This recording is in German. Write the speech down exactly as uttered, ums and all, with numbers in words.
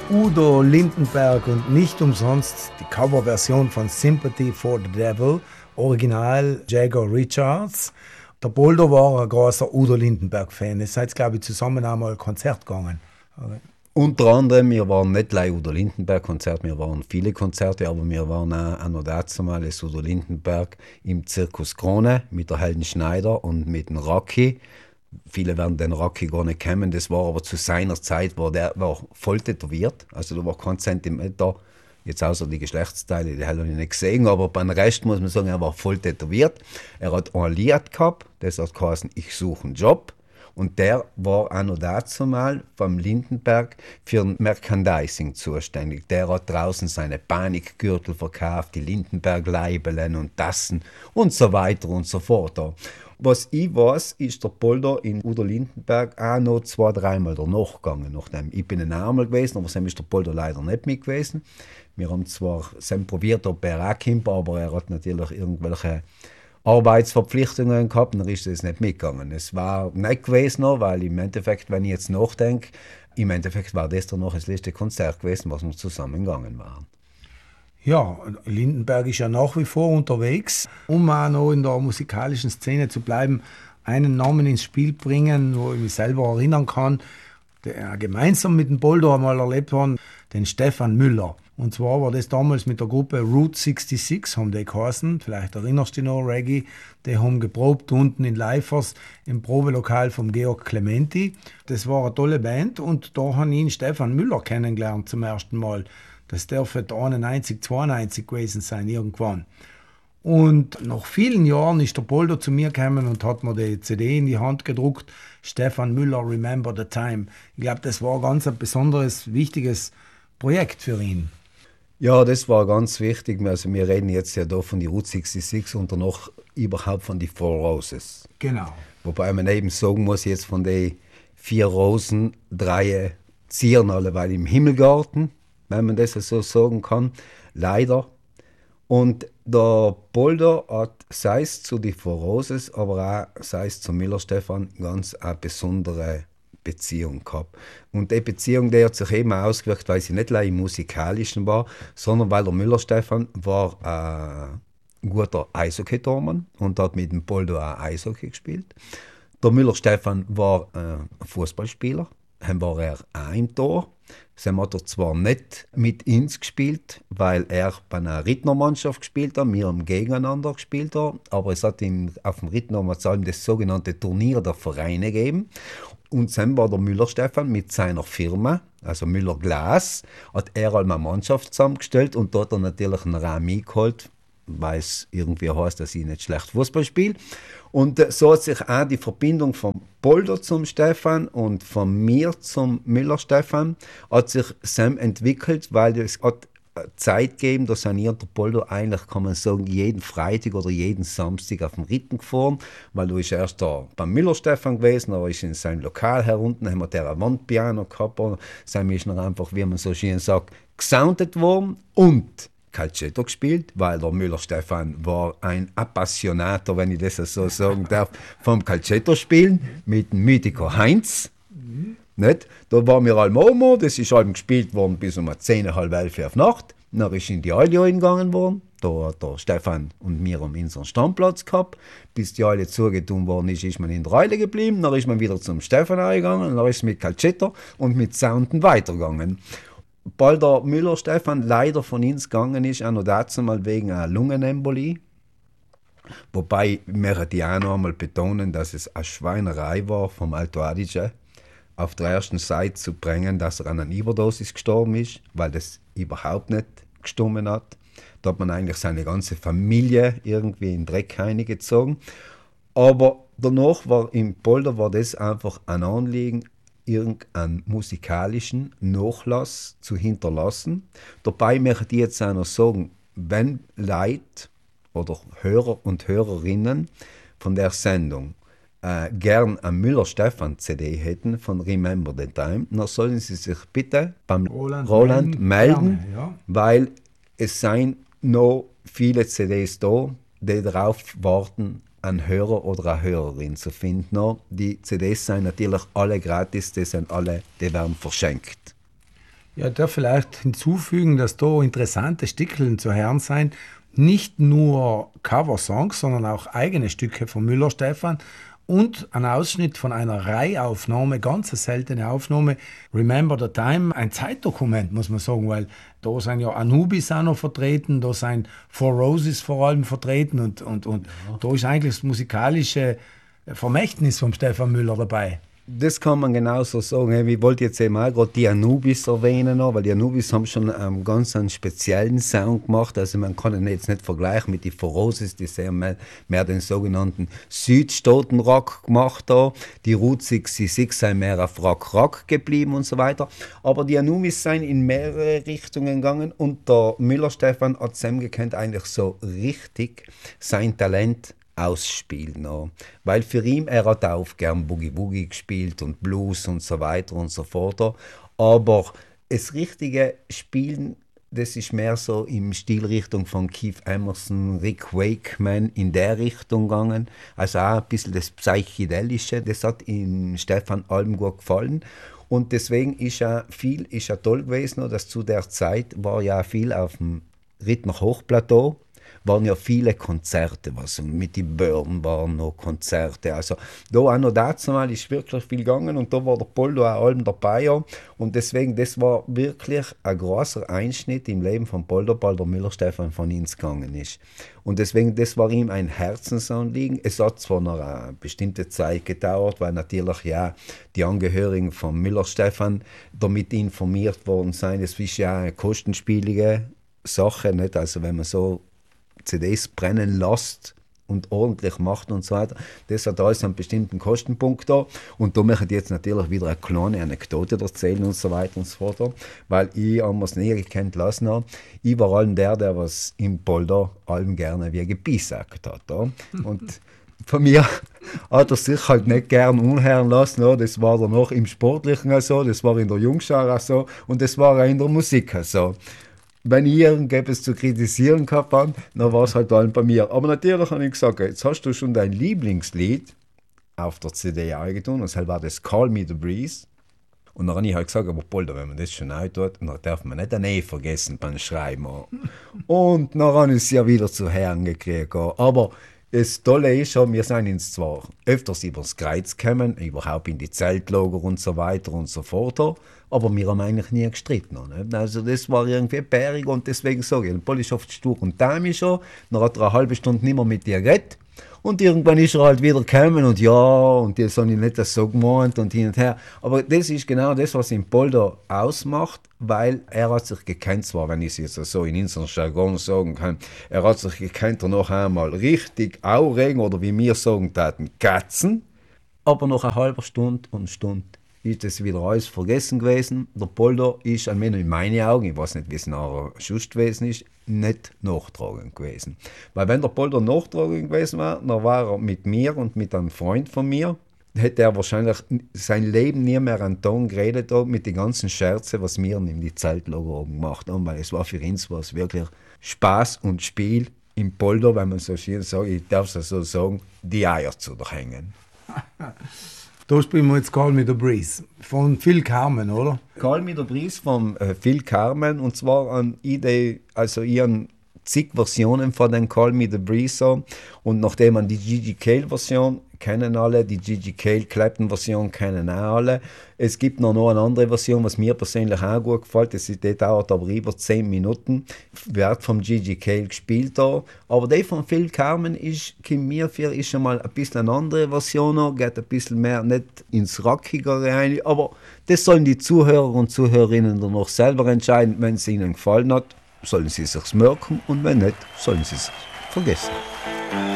Udo Lindenberg und nicht umsonst die Coverversion von Sympathy for the Devil, Original Jagger Richards. Der Boldo war ein großer Udo Lindenberg-Fan. Ihr seid, glaube ich, zusammen einmal Konzert gegangen. Okay. Unter anderem, wir waren nicht gleich Udo Lindenberg-Konzert, wir waren viele Konzerte, aber wir waren auch noch dazu mal das Udo Lindenberg im Zirkus Krone mit der Helden Schneider und mit dem Rocky. Viele werden den Rocky gar nicht kennen, das war aber zu seiner Zeit, war der war voll tätowiert, also da war kein Zentimeter, jetzt außer die Geschlechtsteile, die habe ich nicht gesehen, aber beim Rest muss man sagen, er war voll tätowiert. Er hat ein Lied gehabt, das hat geheißen, ich suche einen Job. Und der war auch noch dazu mal vom Lindenberg für Merchandising zuständig. Der hat draußen seine Panikgürtel verkauft, die Lindenberg-Leibeln und Tassen und so weiter und so fort. Was ich weiß, ist der Polder in Udo Lindenberg auch noch zwei, dreimal danach gegangen. Nachdem. Ich bin ein einmal gewesen, aber sem ist der Polder leider nicht mit gewesen. Wir haben zwar sem probiert, ob er auch kommt, aber er hat natürlich irgendwelche Arbeitsverpflichtungen gehabt, dann ist es nicht mitgegangen. Es war nicht gewesen, weil im Endeffekt, wenn ich jetzt nachdenke, im Endeffekt war das dann noch das letzte Konzert gewesen, was wir zusammengegangen waren. Ja, Lindenberg ist ja nach wie vor unterwegs. Um auch noch in der musikalischen Szene zu bleiben, einen Namen ins Spiel bringen, wo ich mich selber erinnern kann, der gemeinsam mit dem Boldo einmal erlebt hat, den Stefan Müller. Und zwar war das damals mit der Gruppe Route sechsundsechzig, haben die geheißen, vielleicht erinnerst du dich noch, Reggae, die haben geprobt unten in Leifers im Probelokal vom Georg Clementi. Das war eine tolle Band und da habe ich ihn Stefan Müller kennengelernt zum ersten Mal. Das dürfte einundneunzig, zweiundneunzig gewesen sein, irgendwann. Und nach vielen Jahren ist der Polder zu mir gekommen und hat mir die C D in die Hand gedruckt, Stefan Müller, Remember the Time. Ich glaube, das war ganz ein besonderes, wichtiges Projekt für ihn. Ja, das war ganz wichtig. Also wir reden jetzt ja da von die Route sechsundsechzig und danach überhaupt von die Four Roses. Genau. Wobei man eben sagen muss, jetzt von den vier Rosen, drei zieren alleweil im Himmelgarten, wenn man das so sagen kann, leider. Und der Polder hat, sei es zu die Four Roses, aber auch sei es zu Müller Stefan, ganz eine besondere Beziehung gehabt. Und die Beziehung, die hat sich eben ausgewirkt, weil sie nicht nur im Musikalischen war, sondern weil der Müller Stefan war ein guter Eishockey-Tormann und hat mit dem Poldo auch Eishockey gespielt. Der Müller Stefan war ein Fußballspieler, dann war er auch im Tor. Dann hat er zwar nicht mit uns gespielt, weil er bei einer Rittnermannschaft gespielt hat, wir haben gegeneinander gespielt haben, aber es hat ihm auf dem Rittner das sogenannte Turnier der Vereine gegeben. Und dann war der Müller Stefan mit seiner Firma, also Müller Glas, hat er einmal eine Mannschaft zusammengestellt und dort hat er natürlich einen Rami geholt, weil es irgendwie heißt, dass ich nicht schlecht Fußball spiele. Und äh, so hat sich auch die Verbindung vom Polder zum Stefan und von mir zum Müller Stefan hat sich Sam entwickelt, weil es hat Zeit gegeben, da sind ich und der Poldo eigentlich, kann man sagen, jeden Freitag oder jeden Samstag auf dem Ritten gefahren, weil du ist erst da beim Müller Stefan gewesen, aber ist in seinem Lokal herunten, haben wir der ein Wandpiano gehabt, und sind wir noch einfach, wie man so schön sagt, gesoundet worden und Calcetto gespielt, weil der Müller Stefan war ein Appassionator, wenn ich das so sagen darf, vom Calcetto spielen mit dem Mythiker Heinz. Mhm. Nicht? Da waren wir alle Momo, das ist halt gespielt worden bis um zehn, halb elf auf Nacht. Dann ist in die Allie eingegangen worden. Da hat der Stefan und wir haben unseren Stammplatz gehabt. Bis die Allie zugetan worden ist, ist man in der Eile geblieben. Dann ist man wieder zum Stefan eingegangen. Dann ist es mit Calcetto und mit Sounden weitergegangen. Bald der Müller Stefan leider von uns gegangen ist, auch noch dazu mal wegen einer Lungenembolie. Wobei, ich möchte auch noch einmal betonen, dass es eine Schweinerei war vom Alto Adige, auf der ersten Seite zu bringen, dass er an einer Überdosis gestorben ist, weil das überhaupt nicht gestimmt hat. Da hat man eigentlich seine ganze Familie irgendwie in den Dreck hineingezogen. Aber danach war im Polder war das einfach ein Anliegen, irgendeinen musikalischen Nachlass zu hinterlassen. Dabei möchte ich jetzt auch noch sagen, wenn Leute oder Hörer und Hörerinnen von der Sendung äh, gern eine Müller-Stefan-C D hätten von Remember the Time, dann sollen sie sich bitte beim Roland, Roland melden, gerne, ja. Weil es seien noch viele C Ds da, die darauf warten, einen Hörer oder eine Hörerin zu finden. Die C Ds sind natürlich alle gratis, die sind alle, die werden verschenkt. Ja, ich darf vielleicht hinzufügen, dass da interessante Stückchen zu hören sein. Nicht nur Coversongs, sondern auch eigene Stücke von Müller-Stephan und ein Ausschnitt von einer Reihaufnahme, ganz eine seltene Aufnahme, Remember the Time, ein Zeitdokument, muss man sagen, weil da sind ja Anubis auch noch vertreten, da sind Four Roses vor allem vertreten und, und, und ja. Da ist eigentlich das musikalische Vermächtnis von Stephan Müller dabei. Das kann man genauso sagen. Ich wollte jetzt eben auch gerade die Anubis erwähnen, weil die Anubis haben schon einen ganz einen speziellen Sound gemacht. Also man kann ihn jetzt nicht vergleichen mit den Four Roses, die sehr mehr, mehr den sogenannten Südstaaten-Rock gemacht haben. Die Route sechsundsiebzig sind mehr auf Rock-Rock geblieben und so weiter. Aber die Anubis sind in mehrere Richtungen gegangen und der Müller-Stephan hat zusammengekannt eigentlich so richtig sein Talent ausspielen. No. Weil für ihn, er hat auch gern Boogie-Woogie gespielt und Blues und so weiter und so fort. Aber das richtige Spielen, das ist mehr so im Stilrichtung von Keith Emerson, Rick Wakeman, in der Richtung gegangen. Also auch ein bisschen das Psychedelische, das hat ihm Stephan Alm gut gefallen. Und deswegen ist er viel, ist er toll gewesen, dass zu der Zeit war ja viel auf dem Rittner Hochplateau, waren ja viele Konzerte, was mit den Börn waren noch Konzerte. Also da auch noch dazu mal ist wirklich viel gegangen und da war der Poldo auch allem dabei. Ja. Und deswegen, das war wirklich ein großer Einschnitt im Leben von Poldo, weil der Müller-Stephan von uns gegangen ist. Und deswegen, das war ihm ein Herzensanliegen. Es hat zwar noch eine bestimmte Zeit gedauert, weil natürlich ja die Angehörigen von Müller-Stephan damit informiert worden sind. Es ist ja eine kostenspielige Sache, nicht? Also wenn man so C Ds brennen lässt und ordentlich macht und so weiter. Das hat alles einen bestimmten Kostenpunkt da. Und da möchte ich jetzt natürlich wieder eine kleine Anekdote erzählen und so weiter und so fort. Weil ich einmal näher gekannt lassen habe. Ich war allem der, der was im Polder allem gerne wie gebiesackt hat. Da. Und von mir hat er sich halt nicht gern unhören lassen. Ja. Das war dann noch im Sportlichen so, das war in der Jungschar so und das war auch in der Musik so. Wenn ich irgendetwas zu kritisieren gehabt habe, dann war es halt allem bei mir. Aber natürlich habe ich gesagt, jetzt hast du schon dein Lieblingslied auf der C D eingetan, und das war das Call Me the Breeze. Und dann habe ich halt gesagt, aber Polder, wenn man das schon tut, dann darf man nicht ein E vergessen beim Schreiben. Und dann habe ich es ja wieder zu hören gekriegt. Aber das Tolle ist schon, wir sind uns zwar öfters über das Kreuz gekommen, überhaupt in die Zeltlager und so weiter und so fort, aber wir haben eigentlich nie gestritten. Nicht? Also das war irgendwie bärig und deswegen sage ich, der Pol ist oft stur und dämlich schon, dann hat er eine halbe Stunde nicht mehr mit dir geredet und irgendwann ist er halt wieder gekommen und ja, und das habe ich nicht das so gemeint und hin und her. Aber das ist genau das, was ihn Polder ausmacht, weil er hat sich gekannt, zwar wenn ich es jetzt so in unserem Jargon sagen kann, er hat sich gekannt noch einmal richtig aufregen oder wie wir sagen taten, katzen, aber nach einer halben Stunde und Stunde ist das wieder alles vergessen gewesen. Der Polder ist, an in meinen Augen, ich weiß nicht, wie es nachher sonst gewesen ist, nicht nachtragend gewesen. Weil wenn der Polder nachtragend gewesen war, dann war er mit mir und mit einem Freund von mir, hätte er wahrscheinlich sein Leben nie mehr an Ton geredet mit den ganzen Scherzen, was wir in die Zeltlager oben gemacht haben, weil es war für uns was wirklich Spaß und Spiel im Polder, wenn man so schön sagt, ich darf es so sagen, die Eier zu hängen. Da spielen wir jetzt Call Me the Breeze von Phil Carmen, oder? Call Me the Breeze von äh, Phil Carmen, und zwar an Idee, also ihren zig Versionen von den Call Me the Breeze, und nachdem man die Gigi Cale Version kennen alle, die Gigi Cale Clapton Version kennen auch alle. Es gibt noch, noch eine andere Version, was mir persönlich auch gut gefällt. Das die dauert aber über zehn Minuten. Wird vom Gigi Cale gespielt da. Aber die von Phil Carmen ist, kommt mir für, ist schon mal ein bisschen eine andere Version noch, geht ein bisschen mehr nicht ins Rockigere rein. Aber das sollen die Zuhörer und Zuhörerinnen dann noch selber entscheiden. Wenn es ihnen gefallen hat, sollen sie es sich merken, und wenn nicht, sollen sie es vergessen.